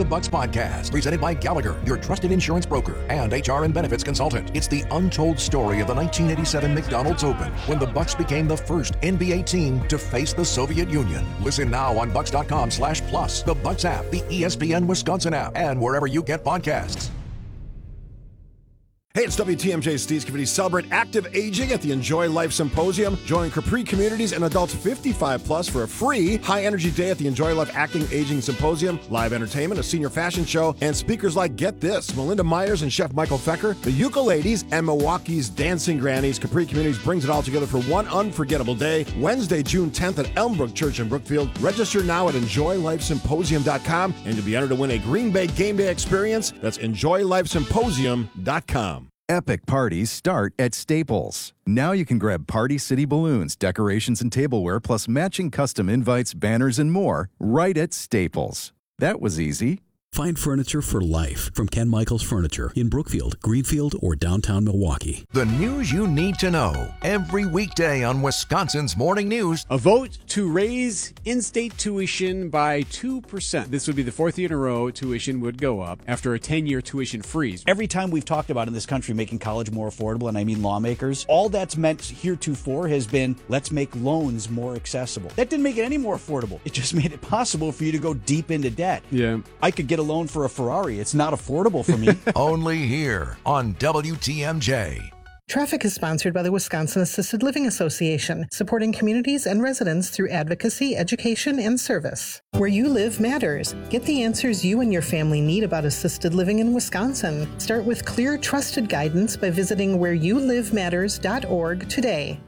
Bucks podcast, presented by Gallagher, your trusted insurance broker and HR and benefits consultant. It's the untold story of the 1987 McDonald's Open, when the Bucks became the first NBA team to face the Soviet Union. Listen now on Bucks.com/plus, the Bucks app, the ESPN Wisconsin app, and wherever you get podcasts. Hey, it's WTMJ's Steve Scavidi. Celebrate active aging at the Enjoy Life Symposium. Join Capri Communities and adults 55 plus for a free high-energy day at the Enjoy Life Acting Aging Symposium. Live entertainment, a senior fashion show, and speakers like, get this, Melinda Myers and Chef Michael Fecker, the Ukuladies, and Milwaukee's Dancing Grannies. Capri Communities brings it all together for one unforgettable day, Wednesday, June 10th at Elmbrook Church in Brookfield. Register now at EnjoyLifeSymposium.com, and you'll be entered to win a Green Bay game day experience. That's EnjoyLifeSymposium.com. Epic parties start at Staples. Now you can grab Party City balloons, decorations, and tableware, plus matching custom invites, banners, and more right at Staples. That was easy. Find furniture for life from Ken Michaels Furniture in Brookfield, Greenfield, or downtown Milwaukee. The news you need to know every weekday on Wisconsin's Morning News. A vote to raise in-state tuition by 2%. This would be the fourth year in a row tuition would go up after a 10-year tuition freeze. Every time we've talked about in this country making college more affordable, and I mean lawmakers, all that's meant heretofore has been, let's make loans more accessible. That didn't make it any more affordable. It just made it possible for you to go deep into debt. Yeah. I could get a loan for a Ferrari. It's not affordable for me. Only here on WTMJ. Traffic is sponsored by the Wisconsin Assisted Living Association, supporting communities and residents through advocacy, education, and service. Where you live matters. Get the answers you and your family need about assisted living in Wisconsin. Start with clear, trusted guidance by visiting whereyouLiveMatters.org today.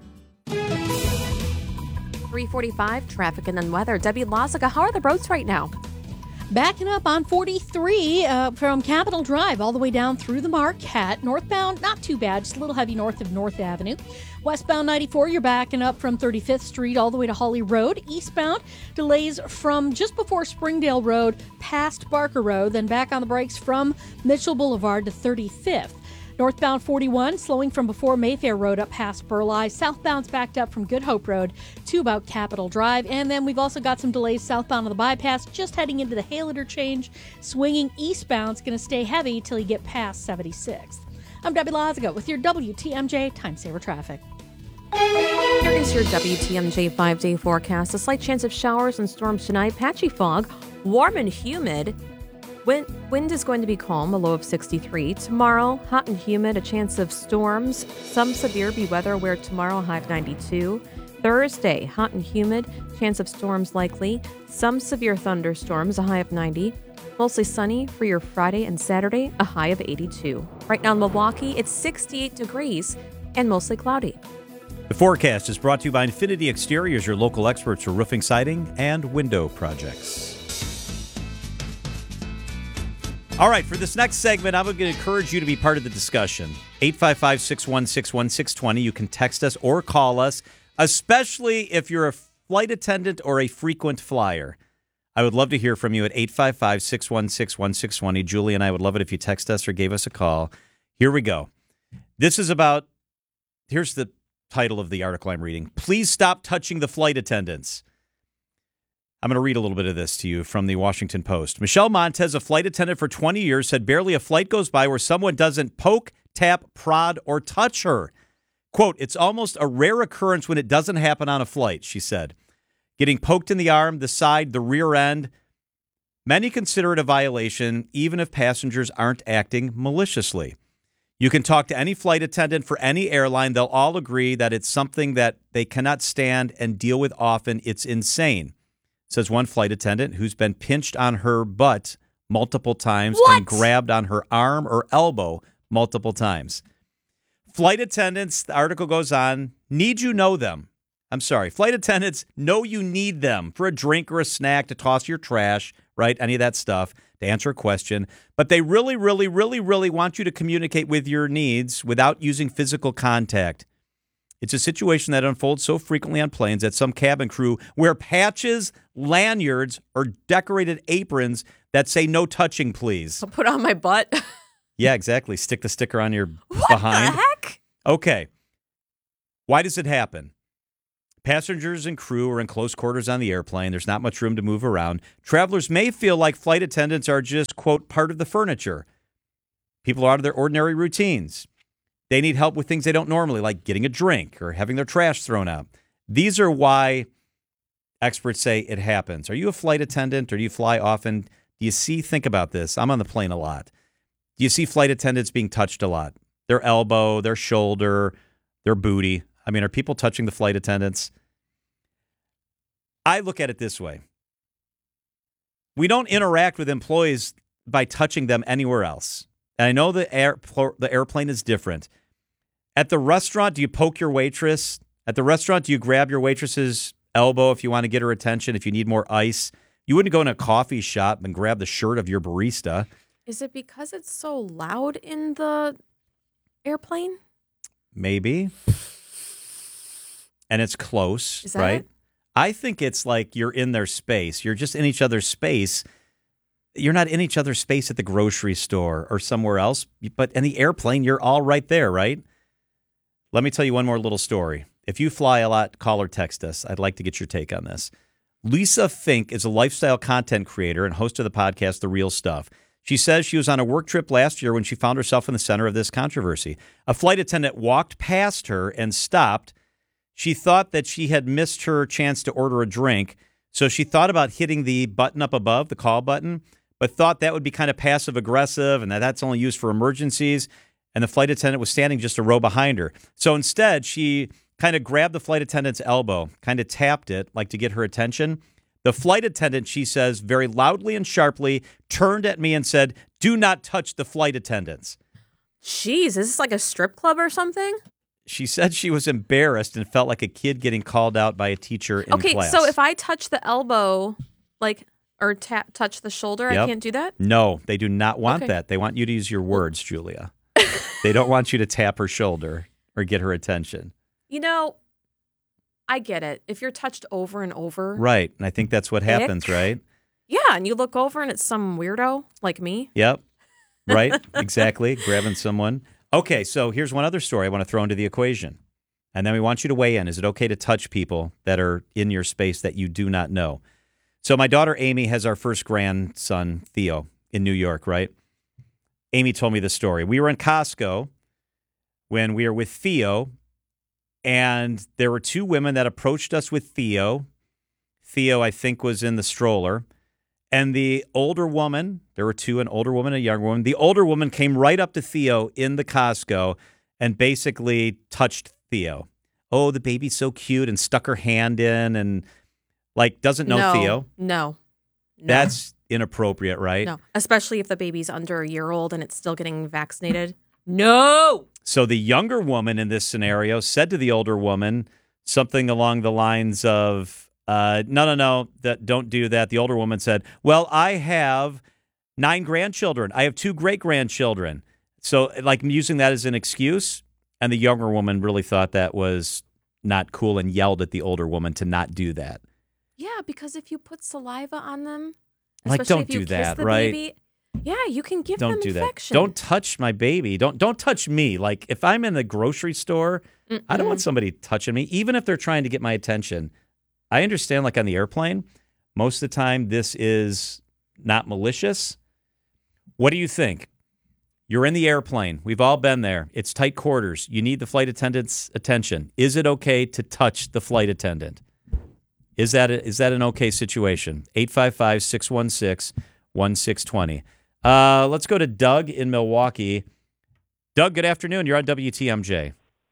3:45, traffic and then weather. Debbie Lazaga, how are the roads right now? Backing up on 43 from Capitol Drive all the way down through the Marquette. Northbound, not too bad, just a little heavy north of North Avenue. Westbound 94, you're backing up from 35th Street all the way to Holly Road. Eastbound, delays from just before Springdale Road past Barker Road, then back on the brakes from Mitchell Boulevard to 35th. Northbound 41, slowing from before Mayfair Road up past Burleigh. Southbound's backed up from Good Hope Road to about Capitol Drive. And then we've also got some delays southbound on the bypass, just heading into the Hale interchange. Swinging eastbound's going to stay heavy till you get past 76th. I'm Debbie Lazaga with your WTMJ Time Saver Traffic. Here is your WTMJ 5-day forecast. A slight chance of showers and storms tonight. Patchy fog, warm and humid. Wind is going to be calm, a low of 63. Tomorrow, hot and humid, a chance of storms. Some severe be weather, where tomorrow, high of 92. Thursday, hot and humid, chance of storms likely. Some severe thunderstorms, a high of 90. Mostly sunny for your Friday and Saturday, a high of 82. Right now in Milwaukee, it's 68 degrees and mostly cloudy. The forecast is brought to you by Infinity Exteriors, your local experts for roofing, siding, and window projects. All right, for this next segment, I'm going to encourage you to be part of the discussion. 855-616-1620. You can text us or call us, especially if you're a flight attendant or a frequent flyer. I would love to hear from you at 855-616-1620. Julie and I would love it if you text us or gave us a call. Here we go. This is about, here's the title of the article I'm reading. Please stop touching the flight attendants. I'm going to read a little bit of this to you from the Washington Post. Michelle Montez, a flight attendant for 20 years, said barely a flight goes by where someone doesn't poke, tap, prod, or touch her. Quote, it's almost a rare occurrence when it doesn't happen on a flight, she said. Getting poked in the arm, the side, the rear end. Many consider it a violation, even if passengers aren't acting maliciously. You can talk to any flight attendant for any airline. They'll all agree that it's something that they cannot stand and deal with often. It's insane, says one flight attendant who's been pinched on her butt multiple times and grabbed on her arm or elbow multiple times. Flight attendants, the article goes on, need you know them. I'm sorry. Flight attendants know you need them for a drink or a snack, to toss your trash, right? Any of that stuff, to answer a question. But they really, really, really, really want you to communicate with your needs without using physical contact. It's a situation that unfolds so frequently on planes that some cabin crew wear patches, lanyards, or decorated aprons that say no touching, please. I'll put on my butt. Yeah, exactly. Stick the sticker on your what behind. What the heck? Okay. Why does it happen? Passengers and crew are in close quarters on the airplane. There's not much room to move around. Travelers may feel like flight attendants are just, quote, part of the furniture. People are out of their ordinary routines. They need help with things they don't normally, like getting a drink or having their trash thrown out. These are why experts say it happens. Are you a flight attendant or do you fly often? Do you think about this. I'm on the plane a lot. Do you see flight attendants being touched a lot? Their elbow, their shoulder, their booty. I mean, are people touching the flight attendants? I look at it this way. We don't interact with employees by touching them anywhere else. And I know the airplane is different. At the restaurant, do you poke your waitress? At the restaurant, do you grab your waitress's elbow if you want to get her attention, if you need more ice? You wouldn't go in a coffee shop and grab the shirt of your barista. Is it because it's so loud in the airplane? Maybe. And it's close, Is that right? it? I think it's like you're in their space. You're just in each other's space. You're not in each other's space at the grocery store or somewhere else. But in the airplane, you're all right there, right? Let me tell you one more little story. If you fly a lot, call or text us. I'd like to get your take on this. Lisa Fink is a lifestyle content creator and host of the podcast, The Real Stuff. She says she was on a work trip last year when she found herself in the center of this controversy. A flight attendant walked past her and stopped. She thought that she had missed her chance to order a drink, so she thought about hitting the button up above, the call button, but thought that would be kind of passive-aggressive and that's only used for emergencies, and the flight attendant was standing just a row behind her. So instead, she kind of grabbed the flight attendant's elbow, kind of tapped it, like to get her attention. The flight attendant, she says, very loudly and sharply turned at me and said, "Do not touch the flight attendants." Jeez, is this like a strip club or something? She said she was embarrassed and felt like a kid getting called out by a teacher in class. Okay, so if I touch the elbow, or touch the shoulder, Yep. I can't do that? No, they do not want Okay. that. They want you to use your words, Julia. They don't want you to tap her shoulder or get her attention. You know, I get it. If you're touched over and over. Right. And I think that's what happens, right? Yeah, and you look over and it's some weirdo like me. Yep. Right. Exactly. Grabbing someone. Okay, so here's one other story I want to throw into the equation. And then we want you to weigh in. Is it okay to touch people that are in your space that you do not know? So my daughter Amy has our first grandson, Theo, in New York, right? Amy told me the story. We were in Costco when we were with Theo, and there were two women that approached us with Theo. Theo, I think, was in the stroller. And the older woman, there were two, an older woman and a younger woman. The older woman came right up to Theo in the Costco and basically touched Theo. Oh, the baby's so cute, and stuck her hand in and doesn't know Theo. No. That's inappropriate, right? No, especially if the baby's under a year old and it's still getting vaccinated. No. So the younger woman in this scenario said to the older woman something along the lines of, no, don't do that. The older woman said, well, I have 9 grandchildren. I have 2 great-grandchildren. So using that as an excuse, and the younger woman really thought that was not cool and yelled at the older woman to not do that. Yeah, because if you put saliva on them, Like, especially don't if you do kiss that, the right? baby, yeah, you can give Don't them do infection. that. Don't touch my baby. Don't touch me. Like, if I'm in the grocery store, I don't want somebody touching me, even if they're trying to get my attention. I understand, on the airplane, most of the time this is not malicious. What do you think? You're in the airplane. We've all been there. It's tight quarters. You need the flight attendant's attention. Is it okay to touch the flight attendant? Is that an okay situation? 855-616-1620. Let's go to Doug in Milwaukee. Doug, good afternoon. You're on WTMJ.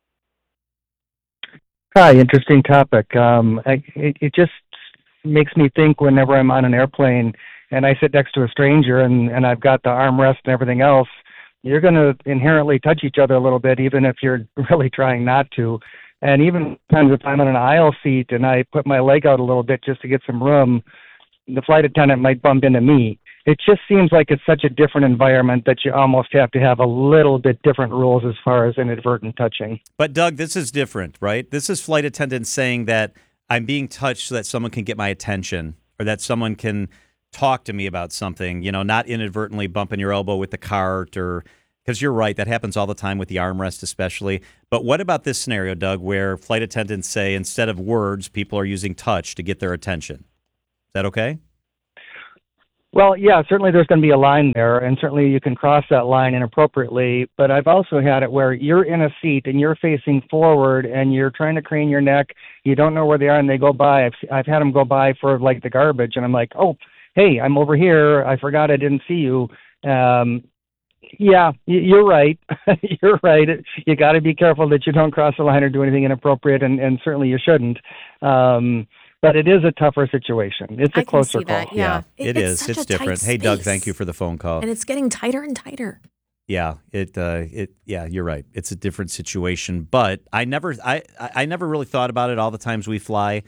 Hi, interesting topic. It just makes me think whenever I'm on an airplane and I sit next to a stranger and I've got the armrest and everything else, you're going to inherently touch each other a little bit, even if you're really trying not to. And even sometimes if I'm in an aisle seat and I put my leg out a little bit just to get some room, the flight attendant might bump into me. It just seems like it's such a different environment that you almost have to have a little bit different rules as far as inadvertent touching. But, Doug, this is different, right? This is flight attendants saying that I'm being touched so that someone can get my attention or that someone can talk to me about something, not inadvertently bumping your elbow with the cart or Because you're right, that happens all the time with the armrest especially. But what about this scenario, Doug, where flight attendants say instead of words, people are using touch to get their attention? Is that okay? Well, yeah, certainly there's going to be a line there, and certainly you can cross that line inappropriately. But I've also had it where you're in a seat and you're facing forward and you're trying to crane your neck. You don't know where they are, and they go by. I've had them go by for like the garbage, and I'm like, oh, hey, I'm over here. I forgot I didn't see you. Yeah, you're right. You're right. You got to be careful that you don't cross the line or do anything inappropriate, and certainly you shouldn't. But it is a tougher situation. It's a closer call. Yeah, it is. It's different. Hey, Doug, thank you for the phone call. And it's getting tighter and tighter. Yeah, yeah, you're right. It's a different situation, but I never really thought about it all the times we fly.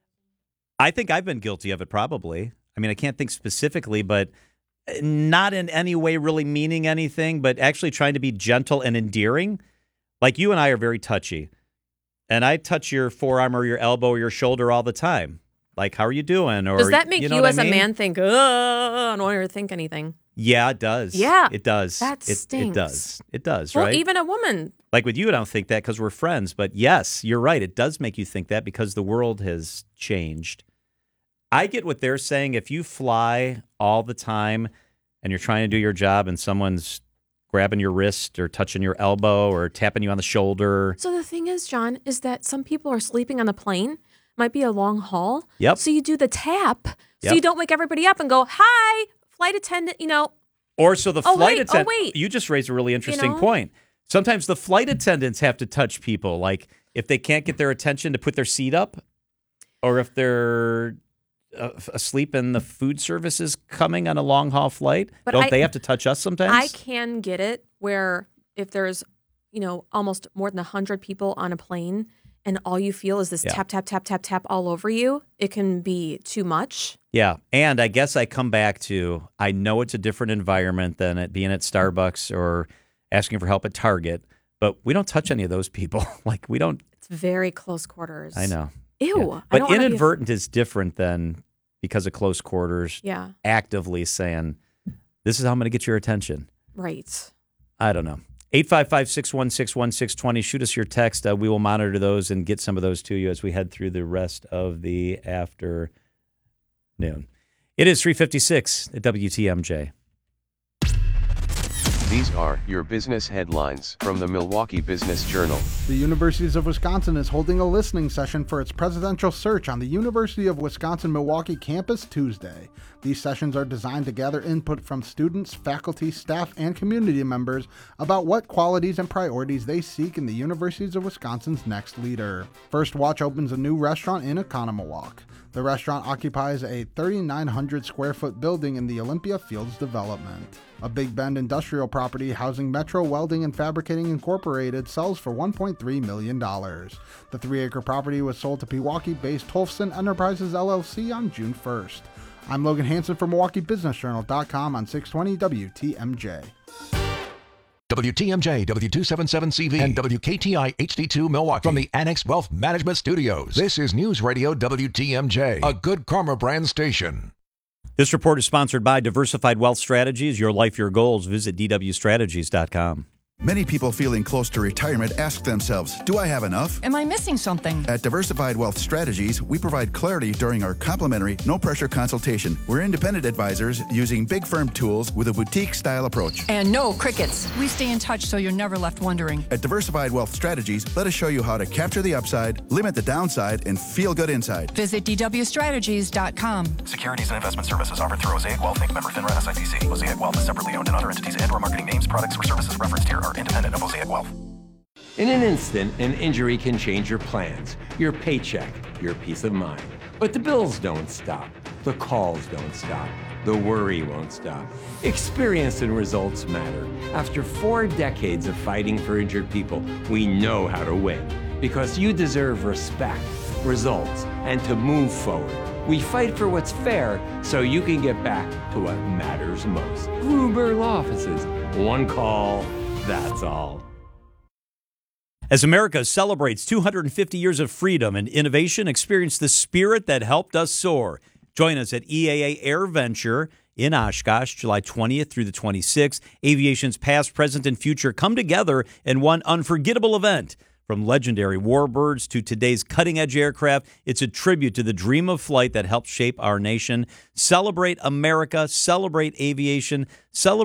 I think I've been guilty of it probably. I mean, I can't think specifically, but not in any way really meaning anything, but actually trying to be gentle and endearing. Like you and I are very touchy. And I touch your forearm or your elbow or your shoulder all the time. Like, how are you doing? Or does that make you as a man think, I don't want to think anything? Yeah, it does. Yeah. It does. That stinks. It does, well, right? Even a woman. Like with you, I don't think that because we're friends. But yes, you're right. It does make you think that because the world has changed. I get what they're saying. If you fly all the time and you're trying to do your job and someone's grabbing your wrist or touching your elbow or tapping you on the shoulder. So the thing is, John, is that some people are sleeping on the plane. Might be a long haul. Yep. So you do the tap so you don't wake everybody up and go, hi, flight attendant, Or so the flight attendant. wait. You just raised a really interesting point. Sometimes the flight attendants have to touch people. Like if they can't get their attention to put their seat up or if they're asleep and the food service is coming on a long haul flight, but don't they have to touch us sometimes? I can get it where if there's, almost more than 100 people on a plane and all you feel is this tap, tap, tap, tap, tap all over you, it can be too much. Yeah. And I guess I come back to, I know it's a different environment than it being at Starbucks or asking for help at Target, but we don't touch any of those people. Like we don't. It's very close quarters. I know. Ew. Yeah. But inadvertent is different than because of close quarters. Yeah. Actively saying, this is how I'm going to get your attention. Right. I don't know. 855-616-1620. Shoot us your text. We will monitor those and get some of those to you as we head through the rest of the afternoon. It is 3:56 at WTMJ. These are your business headlines from the Milwaukee Business Journal. The University of Wisconsin is holding a listening session for its presidential search on the University of Wisconsin-Milwaukee campus Tuesday. These sessions are designed to gather input from students, faculty, staff, and community members about what qualities and priorities they seek in the University of Wisconsin's next leader. First Watch opens a new restaurant in Oconomowoc. The restaurant occupies a 3,900 square foot building in the Olympia Fields development. A Big Bend industrial property housing Metro Welding and Fabricating Incorporated sells for $1.3 million. The 3-acre property was sold to Pewaukee-based Tolfson Enterprises LLC on June 1st. I'm Logan Hansen for MilwaukeeBusinessJournal.com on 620 WTMJ. WTMJ, W277CV, and WKTI HD2 Milwaukee from the Annex Wealth Management Studios. This is News Radio WTMJ, a Good Karma brand station. This report is sponsored by Diversified Wealth Strategies. Your life, your goals. Visit DWStrategies.com. Many people feeling close to retirement ask themselves, do I have enough? Am I missing something? At Diversified Wealth Strategies, we provide clarity during our complimentary, no-pressure consultation. We're independent advisors using big firm tools with a boutique-style approach. And no crickets. We stay in touch so you're never left wondering. At Diversified Wealth Strategies, let us show you how to capture the upside, limit the downside, and feel good inside. Visit DWStrategies.com. Securities and investment services offered through Mosaic Wealth Inc. Member FINRA SIPC. Mosaic Wealth is separately owned, and other entities and/or marketing names, products, or services referenced here are independent of Mosaic Wealth. In an instant, an injury can change your plans, your paycheck, your peace of mind. But the bills don't stop. The calls don't stop. The worry won't stop. Experience and results matter. After 4 decades of fighting for injured people, we know how to win. Because you deserve respect, results, and to move forward. We fight for what's fair so you can get back to what matters most. Gruber Law Offices. One call, that's all. As America celebrates 250 years of freedom and innovation, experience the spirit that helped us soar. Join us at EAA AirVenture in Oshkosh, July 20th through the 26th. Aviation's past, present, and future come together in one unforgettable event. From legendary warbirds to today's cutting-edge aircraft, it's a tribute to the dream of flight that helped shape our nation. Celebrate America, celebrate aviation, celebrate